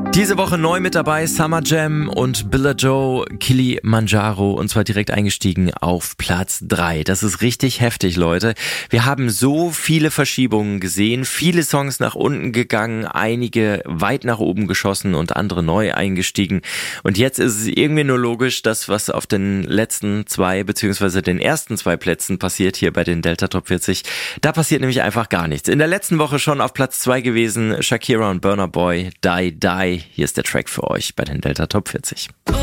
Diese Woche neu mit dabei Summer Jam und Billa Joe, Kilimanjaro, und zwar direkt eingestiegen auf Platz 3. Das ist richtig heftig, Leute. Wir haben so viele Verschiebungen gesehen, viele Songs nach unten gegangen, einige weit nach oben geschossen und andere neu eingestiegen. Und jetzt ist es irgendwie nur logisch, dass was auf den letzten 2 bzw. den ersten 2 Plätzen passiert hier bei den Delta Top 40. Da passiert nämlich einfach gar nichts. In der letzten Woche schon auf Platz 2 gewesen, Shakira und Burna Boy, Die Die. Hier ist der Track für euch bei den Delta Top 40.